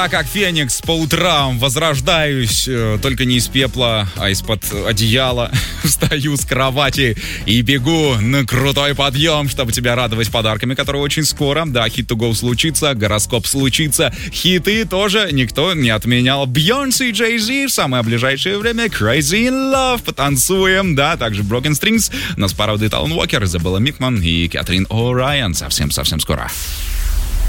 А как Феникс по утрам возрождаюсь, только не из пепла, а из-под одеяла. Встаю с кровати и бегу на крутой подъем, чтобы тебя радовать подарками, которые очень скоро. Да, Hit to Go случится, гороскоп случится. Хиты тоже никто не отменял. Бейонсе и Jay-Z в самое ближайшее время. Crazy in Love, потанцуем. Да, также Broken Strings. Нас порадует Алан Уокер, Изабелла Микман и Кэтрин О'Райан. Совсем-совсем скоро.